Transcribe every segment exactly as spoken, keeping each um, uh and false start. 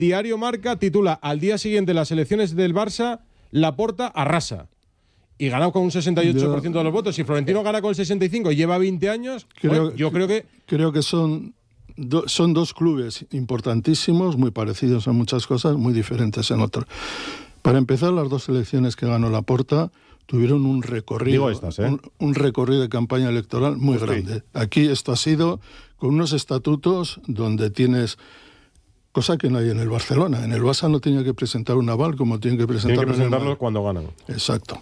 Diario Marca titula: al día siguiente las elecciones del Barça, Laporta arrasa. Y ganado con un sesenta y ocho por ciento de los votos. Si Florentino gana con el sesenta y cinco por ciento y lleva veinte años, creo, pues, yo creo que... Creo que son, do, son dos clubes importantísimos, muy parecidos en muchas cosas, muy diferentes en otras. Para empezar, las dos elecciones que ganó Laporta tuvieron un recorrido, estas, ¿eh? un, un recorrido de campaña electoral muy pues grande. Sí. Aquí esto ha sido con unos estatutos donde tienes... Cosa que no hay en el Barcelona. En el Barça no tenía que presentar un aval como tienen que presentarlo. Tienen que presentarlo cuando ganan. Exacto.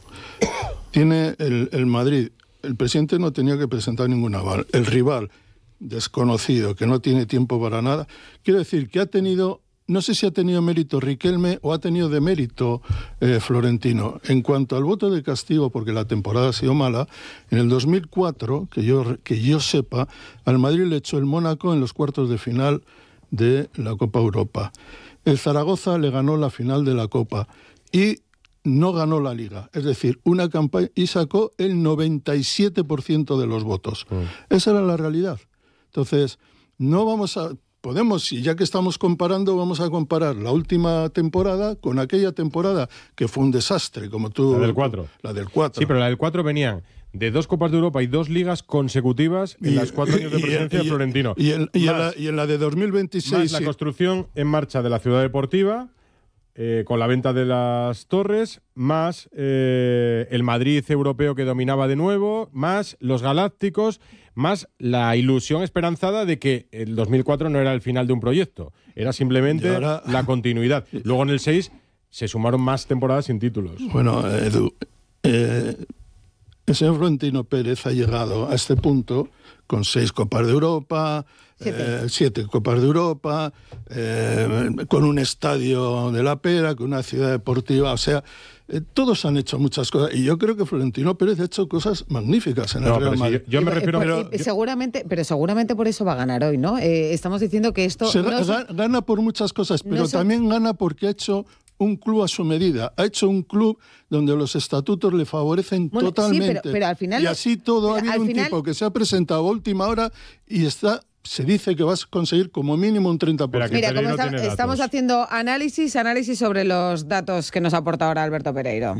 Tiene el, el Madrid. El presidente no tenía que presentar ningún aval. El rival, desconocido, que no tiene tiempo para nada. Quiero decir que ha tenido, no sé si ha tenido mérito Riquelme o ha tenido de mérito eh, Florentino. En cuanto al voto de castigo, porque la temporada ha sido mala, en el dos mil cuatro, que yo, que yo sepa, al Madrid le echó el Mónaco en los cuartos de final de la Copa Europa. El Zaragoza le ganó la final de la Copa y no ganó la Liga. Es decir, una campaña y sacó el noventa y siete por ciento de los votos. Mm. Esa era la realidad. Entonces, no vamos a... Podemos, y ya que estamos comparando, vamos a comparar la última temporada con aquella temporada que fue un desastre, como tú... La del cuatro. La del cuatro. Sí, pero la del cuatro venían de dos Copas de Europa y dos ligas consecutivas en y, las cuatro años de presidencia de Florentino. Y, el, y, más, en la, y en la de dos mil veintiséis... Más la construcción en marcha de la ciudad deportiva, eh, con la venta de las torres, más eh, el Madrid europeo que dominaba de nuevo, más los galácticos, más la ilusión esperanzada de que el dos mil cuatro no era el final de un proyecto, era simplemente ahora, la continuidad. Luego en el seis se sumaron más temporadas sin títulos. Bueno, Edu... Eh, El señor Florentino Pérez ha llegado a este punto con seis Copas de Europa, siete, eh, siete Copas de Europa, eh, con un estadio de la Pera, con una ciudad deportiva, o sea, eh, todos han hecho muchas cosas y yo creo que Florentino Pérez ha hecho cosas magníficas en el no, Real Madrid. Si yo, yo me refiero... Pero, pero, seguramente, pero seguramente por eso va a ganar hoy, ¿no? Eh, estamos diciendo que esto... Se no gana, es... gana por muchas cosas, pero no son... también gana porque ha hecho... un club a su medida. Ha hecho un club donde los estatutos le favorecen bueno, totalmente. Sí, pero, pero al final, y así todo ha habido un final... tipo que se ha presentado a última hora y está... se dice que vas a conseguir como mínimo un treinta por ciento. Mira, como está, estamos haciendo análisis, análisis sobre los datos que nos aporta ahora Alberto Pereiro.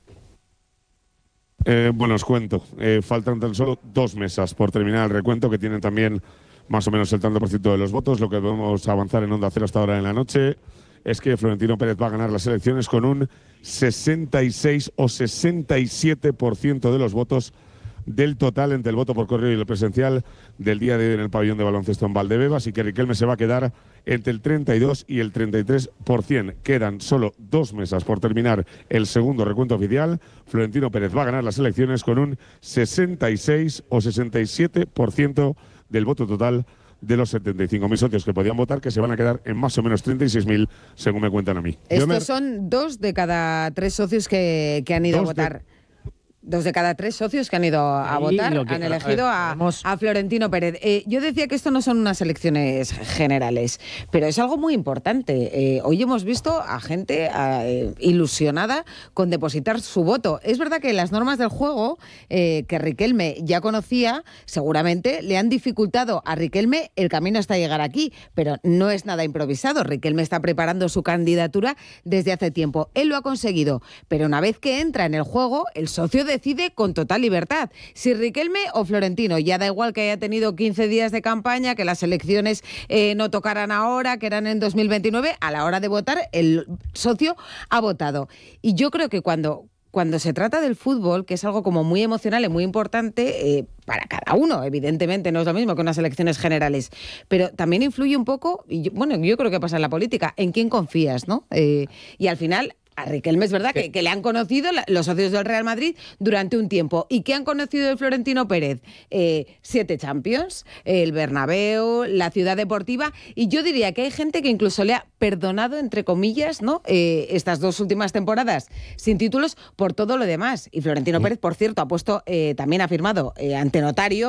Eh, bueno, os cuento. Eh, faltan tan solo dos mesas por terminar el recuento, que tienen también más o menos el tanto por ciento de los votos. Lo que podemos avanzar en Onda Cero hasta ahora en la noche es que Florentino Pérez va a ganar las elecciones con un sesenta y seis o sesenta y siete por ciento de los votos del total entre el voto por correo y el presencial del día de hoy en el pabellón de baloncesto en Valdebebas, así que Riquelme se va a quedar entre el treinta y dos y el treinta y tres por ciento. Quedan solo dos mesas por terminar el segundo recuento oficial. Florentino Pérez va a ganar las elecciones con un sesenta y seis o sesenta y siete por ciento del voto total de los setenta y cinco mil socios que podían votar, que se van a quedar en más o menos treinta y seis mil, según me cuentan a mí. Estos me... son dos de cada tres socios que, que han ido dos a votar. De... Dos de cada tres socios que han ido a votar que, han elegido a, a, a Florentino Pérez. Eh, yo decía que esto no son unas elecciones generales, pero es algo muy importante. Eh, hoy hemos visto a gente eh, ilusionada con depositar su voto. Es verdad que las normas del juego, eh, que Riquelme ya conocía, seguramente le han dificultado a Riquelme el camino hasta llegar aquí, pero no es nada improvisado. Riquelme está preparando su candidatura desde hace tiempo. Él lo ha conseguido, pero una vez que entra en el juego, el socio de decide con total libertad si Riquelme o Florentino. Ya da igual que haya tenido quince días de campaña, que las elecciones eh, no tocaran ahora, que eran en dos mil veintinueve, a la hora de votar el socio ha votado. Y yo creo que cuando... Cuando se trata del fútbol, que es algo como muy emocional y muy importante eh, para cada uno, evidentemente no es lo mismo que unas elecciones generales, pero también influye un poco, y yo, bueno, yo creo que pasa en la política, en quién confías, ¿no? Eh, y al final... A Riquelme es verdad que, que le han conocido la, los socios del Real Madrid durante un tiempo. ¿Y qué han conocido de Florentino Pérez? Eh, siete Champions, el Bernabéu, la Ciudad Deportiva. Y yo diría que hay gente que incluso le ha perdonado, entre comillas, ¿no? Eh, estas dos últimas temporadas sin títulos por todo lo demás. Y Florentino Pérez, por cierto, ha puesto, eh, también ha firmado eh, ante notario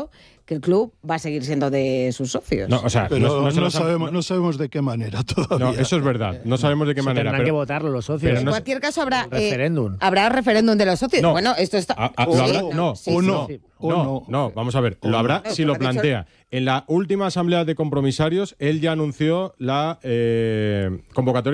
que el club va a seguir siendo de sus socios. No, o sea, pero no, no, no, no se sabemos, han, no sabemos de qué manera todavía. No, eso es verdad. No sabemos de qué Se manera. Tendrán pero, que votarlo los socios. pero en no cualquier caso habrá Un referéndum. Eh, habrá referéndum de los socios. No. Bueno, esto está. A- a- Sí, ¿lo habrá? No. sí, o sí. no. Sí. O no, no. no, vamos a ver. O Lo habrá no. si lo Ha dicho- plantea. En la última asamblea de compromisarios, él ya anunció la eh, convocatoria